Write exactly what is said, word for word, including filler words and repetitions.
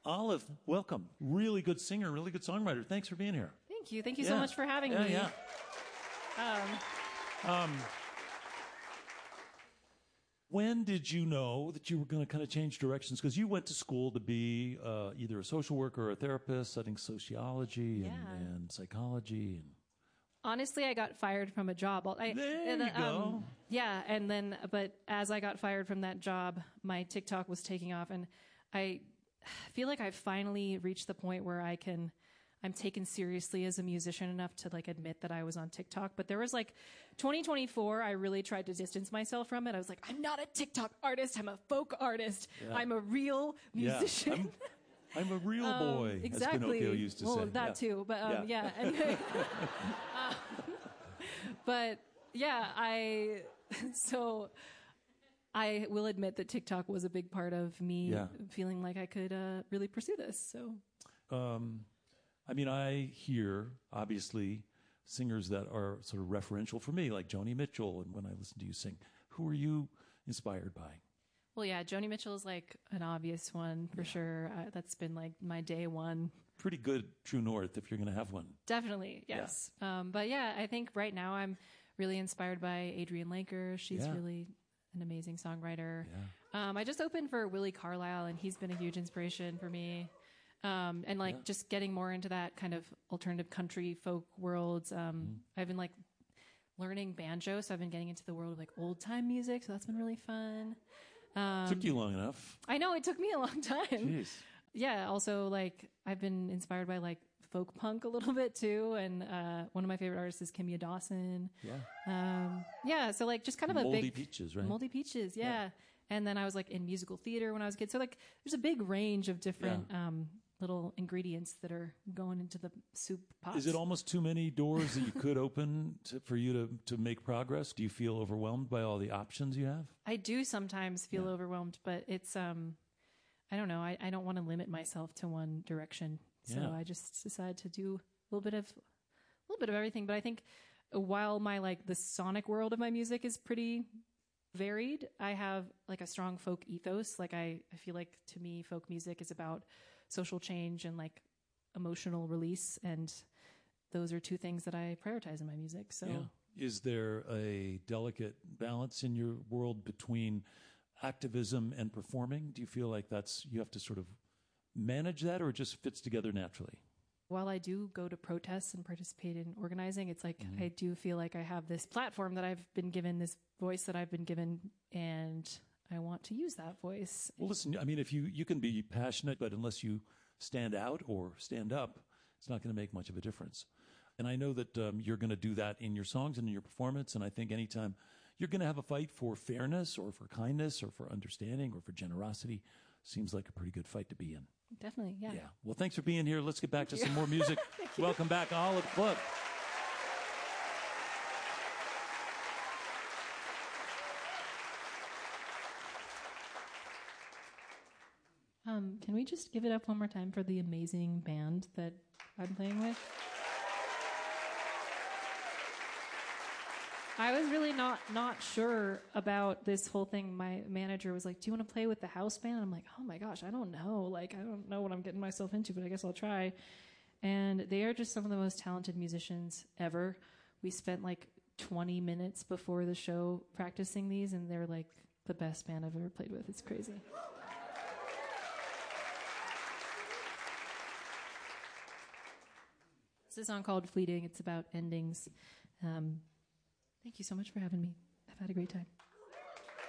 Olive, welcome. Really good singer, really good songwriter. Thanks for being here. Thank you. Thank you yeah. so much for having yeah, me. Yeah. Um, um, when did you know that you were going to kind of change directions? Because you went to school to be uh, either a social worker or a therapist, studying sociology and, Yeah. and psychology. And Honestly, I got fired from a job. I, there and, you go. Um, yeah, and then, but as I got fired from that job, my TikTok was taking off, and I feel like I've finally reached the point where I can, I'm taken seriously as a musician enough to like admit that I was on TikTok. But there was like twenty twenty-four, I really tried to distance myself from it. I was like, I'm not a TikTok artist. I'm a folk artist. Yeah. I'm a real musician. Yeah. I'm, I'm a real boy, um, exactly. as Pinocchio used to well, say. that yeah. too. But um, yeah. yeah. Anyway. uh, but yeah, I, so I will admit that TikTok was a big part of me yeah. feeling like I could uh, really pursue this. So, um, I mean, I hear, obviously, singers that are sort of referential for me, like Joni Mitchell, and when I listen to you sing, who are you inspired by? Well, yeah, Joni Mitchell is like an obvious one for yeah. sure. Uh, that's been like my day one. Pretty good true north if you're going to have one. Definitely, yes. Yeah. Um, but yeah, I think right now I'm really inspired by Adrienne Lenker. She's yeah. really an amazing songwriter. Yeah. Um, I just opened for Willie Carlisle, and he's been a huge inspiration for me. Um, and like yeah. just getting more into that kind of alternative country folk worlds. Um, mm. I've been like learning banjo, so I've been getting into the world of like old time music. So that's been really fun. Um, took you long enough. I know it took me a long time. Jeez. Yeah. Also, like I've been inspired by like folk punk a little bit too, and uh, one of my favorite artists is Kimya Dawson. Yeah. Um, yeah. So like just kind of a Moldy big Peaches, right? Moldy Peaches. Yeah. yeah. And then I was like in musical theater when I was a kid. So like there's a big range of different yeah. um, little ingredients that are going into the soup pot. Is it almost too many doors that you could open to, for you to, to make progress? Do you feel overwhelmed by all the options you have? I do sometimes feel yeah. overwhelmed, but it's, um, I don't know. I, I don't want to limit myself to one direction. So yeah. I just decided to do a little bit of, a little bit of everything. But I think while my, like the sonic world of my music is pretty varied, I have like a strong folk ethos. Like I, I feel like to me, folk music is about social change and like emotional release. And those are two things that I prioritize in my music. So yeah. Is there a delicate balance in your world between activism and performing? Do you feel like that's, you have to sort of manage that, or it just fits together naturally? While I do go to protests and participate in organizing, it's like mm-hmm. I do feel like I have this platform that I've been given, this voice that I've been given, and I want to use that voice. Well, listen, I mean, if you, you can be passionate, but unless you stand out or stand up, it's not going to make much of a difference. And I know that um, you're going to do that in your songs and in your performance, and I think anytime you're going to have a fight for fairness or for kindness or for understanding or for generosity, seems like a pretty good fight to be in. Definitely, yeah. Yeah. Well, thanks for being here. Let's get back Thank to you. some more music. Welcome back, Olive Club. Um, can we just give it up one more time for the amazing band that I'm playing with? I was really not, not sure about this whole thing. My manager was like, do you want to play with the house band? And I'm like, oh my gosh, I don't know. Like, I don't know what I'm getting myself into, but I guess I'll try. And they are just some of the most talented musicians ever. We spent like twenty minutes before the show practicing these, and they're like the best band I've ever played with. It's crazy. It's a song called Fleeting. It's about endings. Um, Thank you so much for having me. I've had a great time.